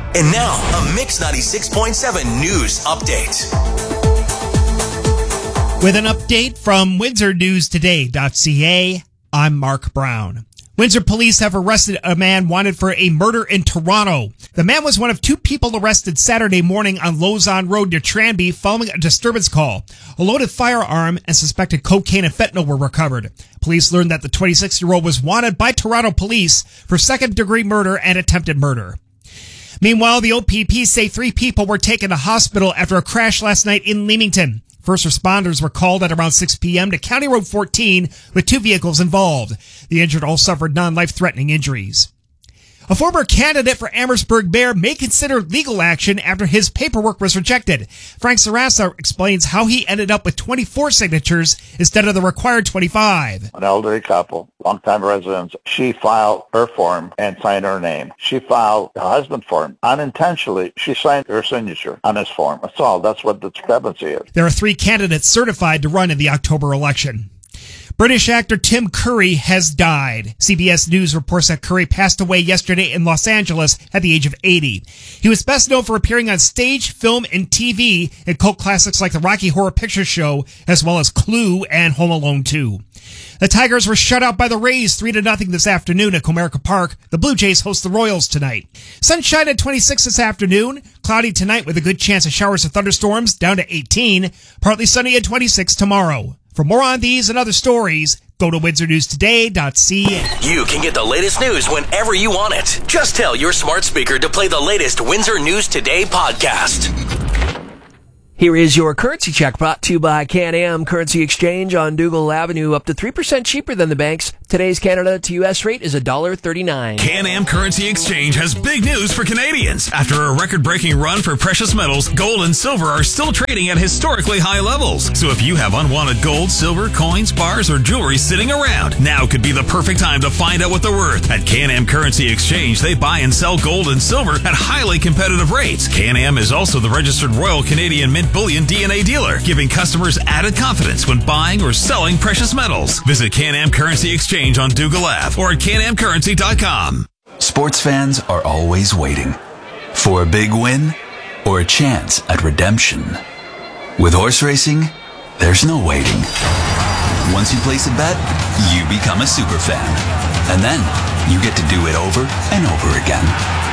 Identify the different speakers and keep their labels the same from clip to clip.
Speaker 1: And now, a Mix 96.7 news update.
Speaker 2: With an update from WindsorNewsToday.ca, I'm Mark Brown. Windsor police have arrested a man wanted for a murder in Toronto. The man was one of two people arrested Saturday morning on Lausanne Road near Tranby following a disturbance call. A loaded firearm and suspected cocaine and fentanyl were recovered. Police learned that the 26-year-old was wanted by Toronto police for second-degree murder and attempted murder. Meanwhile, the OPP say 3 people were taken to hospital after a crash last night in Leamington. First responders were called at around 6 p.m. to County Road 14 with 2 vehicles involved. The injured all suffered non-life-threatening injuries. A former candidate for Amherstburg Mayor may consider legal action after his paperwork was rejected. Frank Sarasa explains how he ended up with 24 signatures instead of the required 25.
Speaker 3: An elderly couple, long-time residents, she filed her form and signed her name. She filed her husband's form. Unintentionally, she signed her signature on his form. That's all. That's what the discrepancy is.
Speaker 2: There are 3 candidates certified to run in the October election. British actor Tim Curry has died. CBS News reports that Curry passed away yesterday in Los Angeles at the age of 80. He was best known for appearing on stage, film, and TV in cult classics like the Rocky Horror Picture Show, as well as Clue and Home Alone 2. The Tigers were shut out by the Rays 3-0 this afternoon at Comerica Park. The Blue Jays host the Royals tonight. Sunshine at 26 this afternoon. Cloudy tonight with a good chance of showers or thunderstorms, down to 18. Partly sunny at 26 tomorrow. For more on these and other stories, go to WindsorNewsToday.ca.
Speaker 1: You can get the latest news whenever you want it. Just tell your smart speaker to play the latest Windsor News Today podcast.
Speaker 4: Here is your currency check brought to you by Can-Am Currency Exchange on Dougal Avenue, up to 3% cheaper than the banks. Today's Canada to U.S. rate is $1.39.
Speaker 5: Can-Am Currency Exchange has big news for Canadians. After a record-breaking run for precious metals, gold and silver are still trading at historically high levels. So if you have unwanted gold, silver, coins, bars, or jewelry sitting around, now could be the perfect time to find out what they're worth. At Can-Am Currency Exchange, they buy and sell gold and silver at highly competitive rates. Can-Am is also the registered Royal Canadian Mint Bullion DNA dealer, giving customers added confidence when buying or selling precious metals. Visit Can-Am Currency Exchange on Dougal Ave or at canamcurrency.com.
Speaker 6: Sports fans are always waiting for a big win or a chance at redemption. With horse racing, there's no waiting. Once you place a bet, you become a super fan. And then you get to do it over and over again.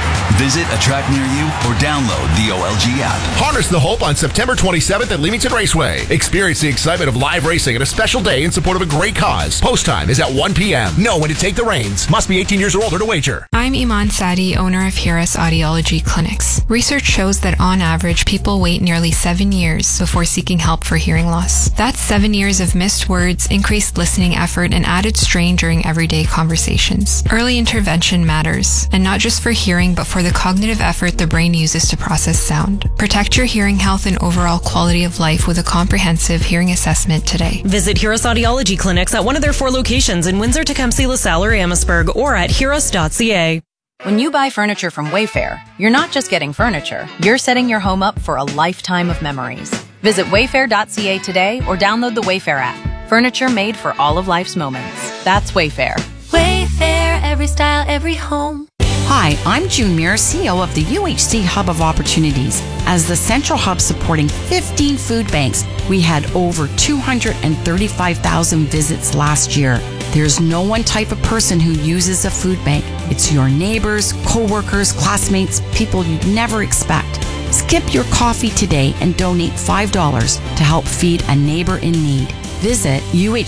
Speaker 6: Visit a track near you or download the OLG app.
Speaker 7: Harness the hope on September 27th at Leamington Raceway. Experience the excitement of live racing at a special day in support of a great cause. Post time is at 1 p.m. Know when to take the reins. Must be 18 years or older to wager.
Speaker 8: I'm Iman Sadi, owner of Hiras Audiology Clinics. Research shows that on average, people wait nearly 7 years before seeking help for hearing loss. That's 7 years of missed words, increased listening effort, and added strain during everyday conversations. Early intervention matters, and not just for hearing, but for the cognitive effort the brain uses to process sound. Protect your hearing health and overall quality of life with a comprehensive hearing assessment today.
Speaker 9: Visit Hiras Audiology Clinics at one of their 4 locations in Windsor, Tecumseh, LaSalle, or Amherstburg, or at hiras.ca.
Speaker 10: When you buy furniture from Wayfair, you're not just getting furniture, you're setting your home up for a lifetime of memories. Visit wayfair.ca today or download the Wayfair app. Furniture made for all of life's moments. That's Wayfair.
Speaker 11: Wayfair, every style, every home.
Speaker 12: Hi, I'm June Muir, CEO of the UHC Hub of Opportunities. As the central hub supporting 15 food banks, we had over 235,000 visits last year. There's no one type of person who uses a food bank. It's your neighbors, co-workers, classmates, people you'd never expect. Skip your coffee today and donate $5 to help feed a neighbor in need. Visit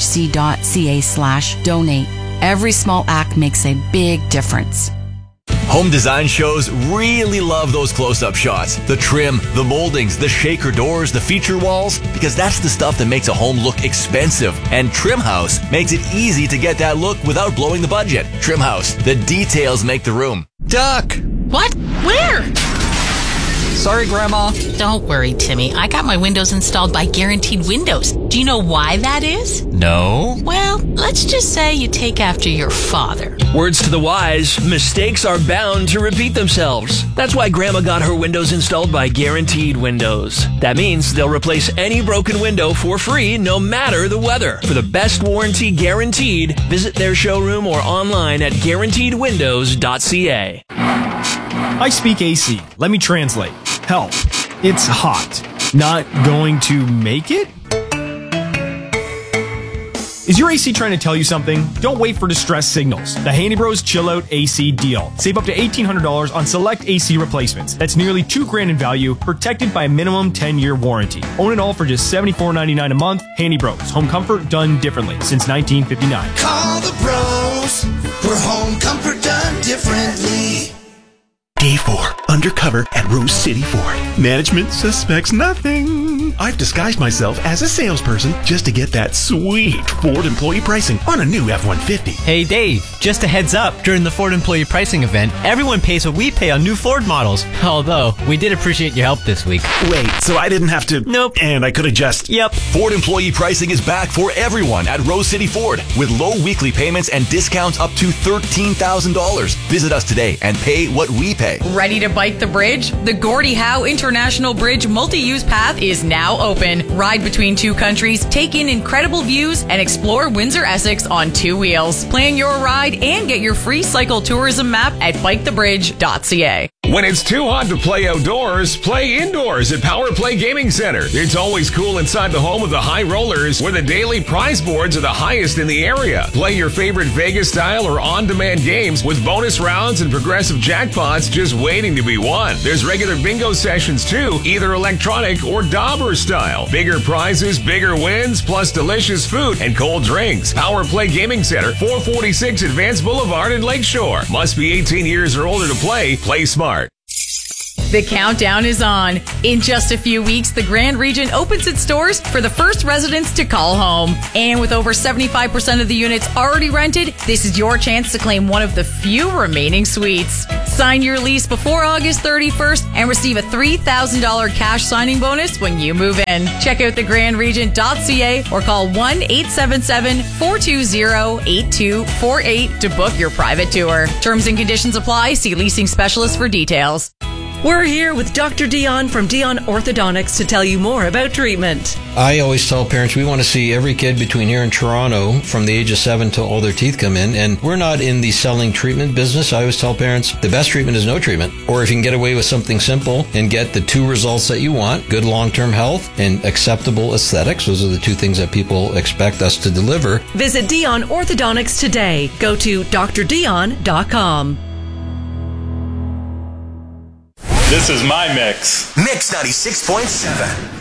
Speaker 12: uhc.ca/donate. Every small act makes a big difference.
Speaker 13: Home design shows really love those close-up shots. The trim, the moldings, the shaker doors, the feature walls, because that's the stuff that makes a home look expensive. And Trim House makes it easy to get that look without blowing the budget. Trim House, the details make the room. Duck!
Speaker 14: What? Where?
Speaker 13: Sorry, Grandma.
Speaker 14: Don't worry, Timmy. I got my windows installed by Guaranteed Windows. Do you know why that is?
Speaker 13: No.
Speaker 14: Well, let's just say you take after your father.
Speaker 4: Words to the wise, mistakes are bound to repeat themselves. That's why Grandma got her windows installed by Guaranteed Windows. That means they'll replace any broken window for free, no matter the weather. For the best warranty guaranteed, visit their showroom or online at guaranteedwindows.ca.
Speaker 15: I speak AC. Let me translate. Help. It's hot. Not going to make it? Is your AC trying to tell you something? Don't wait for distress signals. The Handy Bros Chill Out AC deal. Save up to $1,800 on select AC replacements. That's nearly $2,000 in value, protected by a minimum 10-year warranty. Own it all for just $74.99 a month. Handy Bros. Home comfort done differently since 1959.
Speaker 16: Call the bros for home comfort done differently.
Speaker 17: Day 4, undercover at Rose City Ford. Management suspects nothing. I've disguised myself as a salesperson just to get that sweet Ford employee pricing on a new F-150.
Speaker 18: Hey Dave, just a heads up, during the Ford employee pricing event, everyone pays what we pay on new Ford models. Although, we did appreciate your help this week.
Speaker 17: Wait, so I didn't have to...
Speaker 18: Nope.
Speaker 17: And I could have just...
Speaker 18: Yep.
Speaker 13: Ford employee pricing is back for everyone at Rose City Ford with low weekly payments and discounts up to $13,000. Visit us today and pay what we pay.
Speaker 19: Ready to bike the bridge? The Gordie Howe International Bridge multi-use path is now open. Ride between two countries, take in incredible views, and explore Windsor-Essex on two wheels. Plan your ride and get your free cycle tourism map at bikethebridge.ca.
Speaker 20: When it's too hot to play outdoors, play indoors at Power Play Gaming Center. It's always cool inside the home of the High Rollers, where the daily prize boards are the highest in the area. Play your favorite Vegas-style or on-demand games with bonus rounds and progressive jackpots just waiting to be won. There's regular bingo sessions too, either electronic or dauber style. Bigger prizes, bigger wins, plus delicious food and cold drinks. Power Play Gaming Center, 446 Advance Boulevard in Lakeshore. Must be 18 years or older to play. Play smart.
Speaker 19: The countdown is on. In just a few weeks, the Grand Region opens its doors for the first residents to call home. And with over 75% of the units already rented, this is your chance to claim one of the few remaining suites. Sign your lease before August 31st and receive a $3,000 cash signing bonus when you move in. Check out thegrandregent.ca or call 1-877-420-8248 to book your private tour. Terms and conditions apply. See leasing specialist for details.
Speaker 21: We're here with Dr. Dion from Dion Orthodontics to tell you more about treatment.
Speaker 22: I always tell parents we want to see every kid between here and Toronto from the age of 7 till all their teeth come in, and we're not in the selling treatment business. I always tell parents the best treatment is no treatment, or if you can get away with something simple and get the two results that you want, good long-term health and acceptable aesthetics. Those are the two things that people expect us to deliver.
Speaker 21: Visit Dion Orthodontics today. Go to drdion.com.
Speaker 23: This is my mix.
Speaker 1: Mix 96.7.